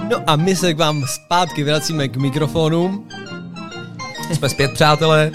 No a my se k vám zpátky vracíme k mikrofonům. Jsme zpět, přátelé.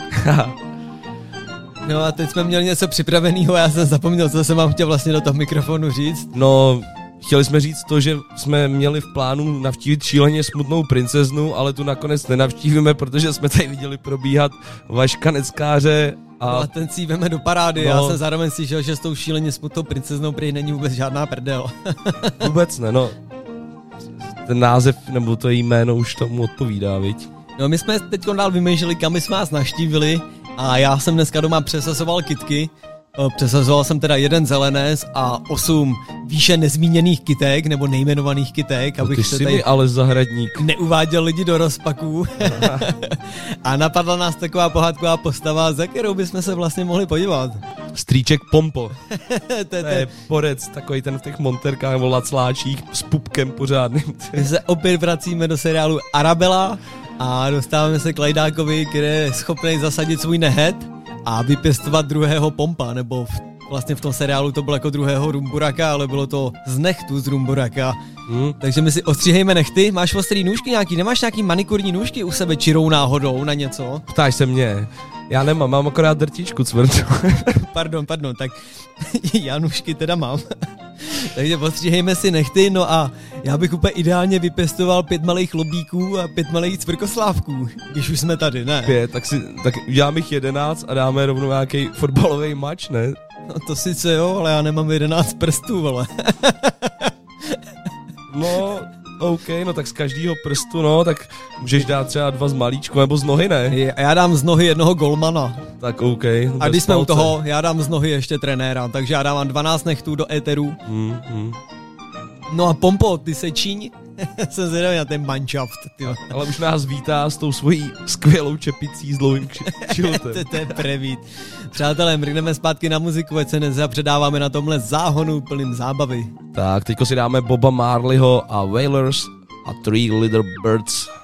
No a teď jsme měli něco připraveného a já jsem zapomněl, co jsem vám chtěl vlastně do toho mikrofonu říct. No, chtěli jsme říct to, že jsme měli v plánu navštívit šíleně smutnou princeznu, ale tu nakonec nenavštívíme, protože jsme tady viděli probíhat Vaška Neckáře. A ten si veme do parády, já jsem zároveň slyšel, že s tou šíleně smutnou princeznou prý není vůbec žádná prdel. Vůbec ne, no. Ten název, nebo to její jméno už tomu odpovídá, viď? No my jsme teď dál vymýšleli, kam jsme vás navštívili a já jsem dneska doma přesazoval kytky. Přesazoval jsem teda 1 zelenec a 8 výše nezmíněných kytek, nebo nejmenovaných kytek, abych se tady ale zahradník neuváděl lidi do rozpaků. A napadla nás taková pohádková postava, za kterou bychom se vlastně mohli podívat. Strýček Pompo. To je porec, takový ten v těch monterkách nebo lacláčích s pupkem pořádným. My se opět vracíme do seriálu Arabella a dostáváme se k Lajdákovi, který je schopný zasadit svůj nehet a vypěstovat druhého Pompa, nebo vlastně v tom seriálu to bylo jako druhého Rumburaka, ale bylo to z nechtu z Rumburaka. Takže my si ostříhejme nechty. Máš ostrý nůžky nějaký? Nemáš nějaký manikurní nůžky u sebe čirou náhodou na něco? Ptáš se mě. Já nemám, mám akorát drtičku cvrtou. Pardon, tak já nůžky teda mám. Takže ostříhejme si nechty, no a já bych úplně ideálně vypěstoval 5 malých lobíků a 5 malých cvrkoslávků, když už jsme tady, ne? 5, tak uděláme jich 11 a dáme rovnou nějaký fotbalový mač, ne? No to sice jo, ale já nemám 11 prstů, vole. No, OK, no tak z každého prstu, no, tak můžeš dát třeba 2 z malíčku, nebo z nohy, ne? A já dám z nohy jednoho golmana. Tak OK. A když jsme u toho, já dám z nohy ještě trenéra, takže já dávám 12 nechtů do éteru. No a Pompo, ty se číň? Jsem zvědavý na ten manšaft. Ale už nás vítá s tou svojí skvělou čepicí s dlouhým kšiltem. To je prevít. Přátelé, mrkneme zpátky na muziku, ať se nezapředáváme na tomhle záhonu plným zábavy. Tak, teďko si dáme Boba Marleyho a Wailers a Three Little Birds.